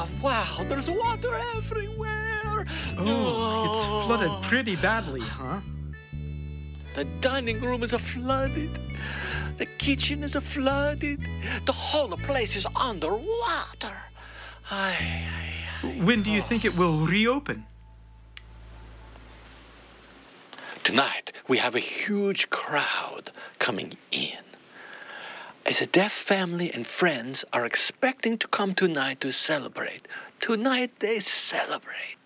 wow, there's water everywhere. Oh, it's flooded pretty badly, huh? The dining room is flooded. The kitchen is flooded. The whole place is underwater. When do you think it will reopen? Tonight, we have a huge crowd coming in. As a deaf family and friends are expecting to come tonight to celebrate. Tonight they celebrate.